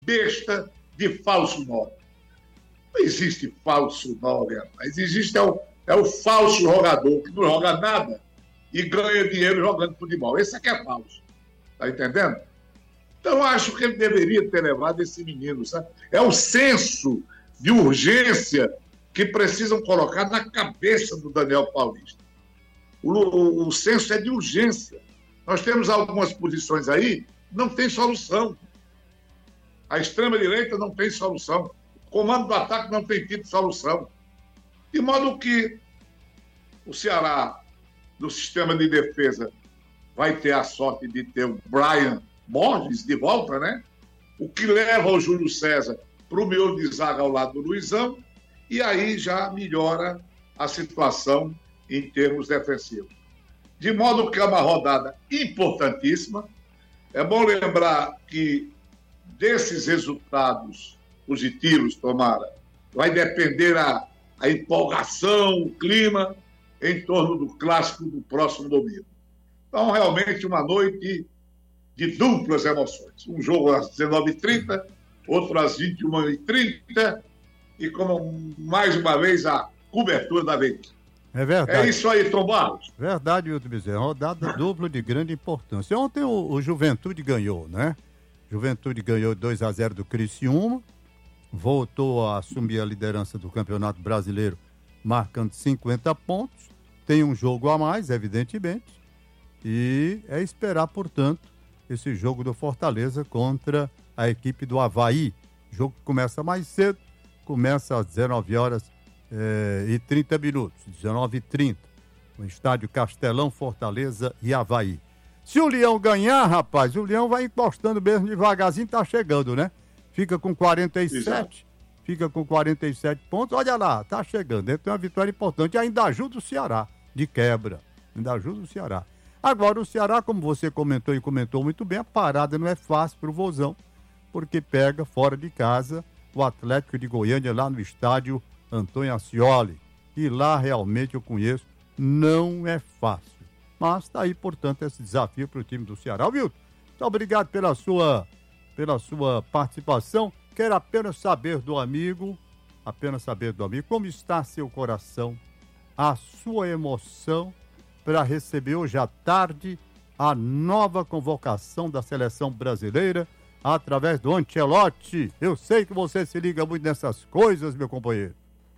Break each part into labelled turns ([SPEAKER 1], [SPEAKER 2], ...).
[SPEAKER 1] besta de falso 9. Não existe falso 9, rapaz. Existe o falso jogador, que não joga nada e ganha dinheiro jogando futebol. Esse aqui é falso. Tá entendendo? Então, acho que ele deveria ter levado esse menino, sabe? É o senso de urgência que precisam colocar na cabeça do Daniel Paulista. O senso é de urgência. Nós temos algumas posições aí, não tem solução. A extrema-direita não tem solução. O comando do ataque não tem tido solução. De modo que o Ceará, no sistema de defesa, vai ter a sorte de ter o Brian Borges de volta, né? O que leva o Júlio César para o miolo de zaga ao lado do Luizão, e aí já melhora a situação em termos defensivos. De modo que é uma rodada importantíssima. É bom lembrar que desses resultados positivos, tomara, vai depender a empolgação, o clima em torno do clássico do próximo domingo. Então, realmente, uma noite de duplas emoções. Um jogo às 19h30, outro às 21h30, e como mais uma vez a cobertura da vez.
[SPEAKER 2] É verdade.
[SPEAKER 1] É isso aí, Tom Barros.
[SPEAKER 2] Verdade, Wilton Bezerra. Rodada dupla de grande importância. Ontem o Juventude ganhou, né? Juventude ganhou 2-0 do Criciúma, voltou a assumir a liderança do Campeonato Brasileiro, marcando 50 pontos. Tem um jogo a mais, evidentemente, e é esperar, portanto, esse jogo do Fortaleza contra a equipe do Avaí. O jogo que começa mais cedo, começa às 19h e 30 minutos, 19h30, no estádio Castelão, Fortaleza e Avaí. Se o Leão ganhar, rapaz, o Leão vai encostando mesmo devagarzinho, tá chegando, né? Fica com 47, exato. Fica com 47 pontos, olha lá, tá chegando. Ele tem uma vitória importante, ainda ajuda o Ceará, de quebra, ainda ajuda o Ceará. Agora, o Ceará, como você comentou e comentou muito bem, a parada não é fácil pro Vozão, porque pega fora de casa o Atlético de Goiânia lá no estádio Antônio Ascioli. E lá realmente eu conheço, não é fácil. Mas está aí, portanto, esse desafio para o time do Ceará. Wilton, muito obrigado pela sua participação. Quero apenas saber do amigo, como está seu coração, a sua emoção para receber hoje à tarde a nova convocação da seleção brasileira através do Ancelotti. Eu sei que você se liga muito nessas coisas, meu companheiro.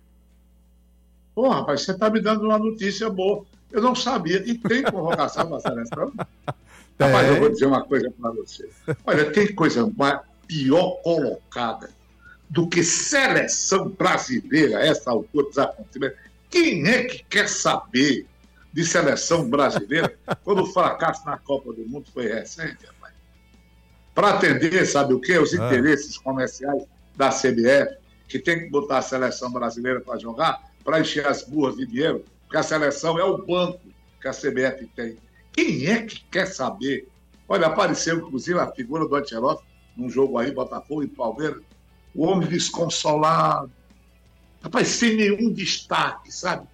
[SPEAKER 1] Pô, rapaz, você está me dando uma notícia boa. Eu não sabia. E tem convocação da seleção? Rapaz, eu vou dizer uma coisa para você. Olha, tem coisa pior colocada do que seleção brasileira a essa altura dos acontecimentos. Quem é que quer saber de seleção brasileira quando o fracasso na Copa do Mundo foi recente, rapaz? Para atender, sabe o quê? Os interesses comerciais da CBF, que tem que botar a seleção brasileira para jogar, para encher as burras de dinheiro, porque a seleção é o banco que a CBF tem. Quem é que quer saber? Olha, apareceu inclusive a figura do Ancelotti num jogo aí, Botafogo e Palmeiras, o homem desconsolado, rapaz, sem nenhum destaque, sabe?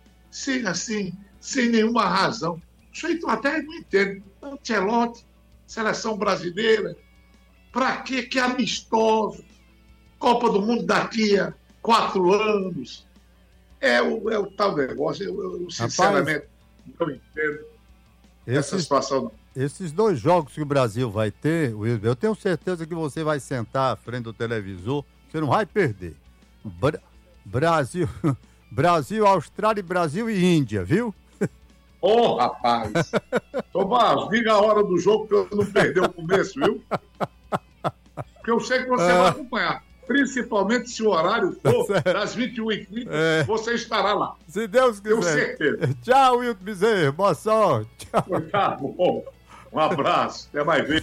[SPEAKER 1] Sem nenhuma razão. Isso aí eu até não entendo. Ancelotti, seleção brasileira, para quê? Que amistoso. Copa do Mundo daqui a 4 anos. É o tal negócio. Eu sinceramente, não entendo essa situação. Não.
[SPEAKER 2] Esses 2 jogos que o Brasil vai ter, Wilber, eu tenho certeza que você vai sentar à frente do televisor, você não vai perder. Brasil, Austrália, Brasil e Índia, viu?
[SPEAKER 1] Ô, rapaz! Tomás, diga a hora do jogo que eu não perder o começo, viu? Porque eu sei que você vai acompanhar. Principalmente se o horário for das 21h30, você estará lá.
[SPEAKER 2] Se Deus quiser.
[SPEAKER 1] Tenho certeza.
[SPEAKER 2] Tchau, Wilton Bezerra. Boa sorte. Tchau.
[SPEAKER 1] Tá bom. Um abraço. Até mais ver.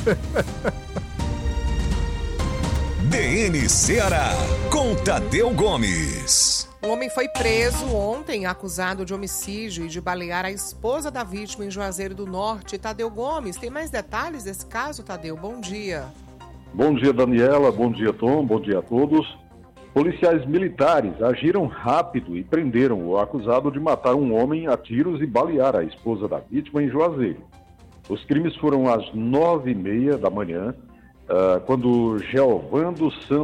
[SPEAKER 3] DN Ceará, com Tadeu Gomes.
[SPEAKER 4] Um homem foi preso ontem, acusado de homicídio e de balear a esposa da vítima em Juazeiro do Norte. Tadeu Gomes, tem mais detalhes desse caso, Tadeu? Bom dia.
[SPEAKER 5] Bom dia, Daniela. Bom dia, Tom. Bom dia a todos. Policiais militares agiram rápido e prenderam o acusado de matar um homem a tiros e balear a esposa da vítima em Juazeiro. Os crimes foram às 9h30 da manhã, quando Geovando Santos